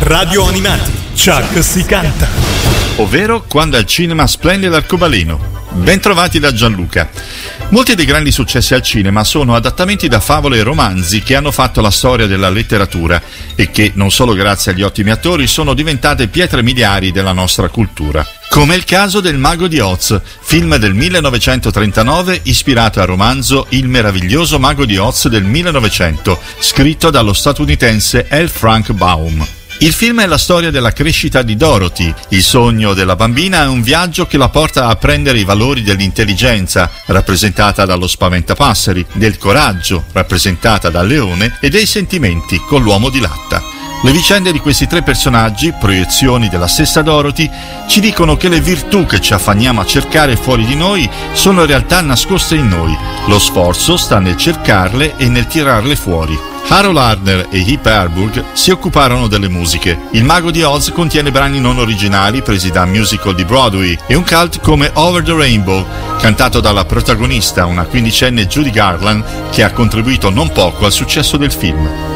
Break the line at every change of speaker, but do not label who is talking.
Radio Animati, Chuck si canta.
Ovvero Quando al cinema splende l'arcobaleno. Bentrovati da Gianluca. Molti dei grandi successi al cinema sono adattamenti da favole e romanzi che hanno fatto la storia della letteratura e che, non solo grazie agli ottimi attori, sono diventate pietre miliari della nostra cultura. Come il caso del Mago di Oz, film del 1939 ispirato al romanzo Il meraviglioso Mago di Oz del 1900, scritto dallo statunitense L. Frank Baum. Il film è la storia della crescita di Dorothy. Il sogno della bambina è un viaggio che la porta a apprendere i valori dell'intelligenza, rappresentata dallo spaventapasseri, del coraggio, rappresentata dal leone, e dei sentimenti, con l'uomo di latta. Le vicende di questi tre personaggi, proiezioni della stessa Dorothy, ci dicono che le virtù che ci affanniamo a cercare fuori di noi sono in realtà nascoste in noi. Lo sforzo sta nel cercarle e nel tirarle fuori. Harold Arner e Hip Harburg si occuparono delle musiche. Il Mago di Oz contiene brani non originali presi da musical di Broadway e un cult come Over the Rainbow, cantato dalla protagonista, una quindicenne Judy Garland, che ha contribuito non poco al successo del film.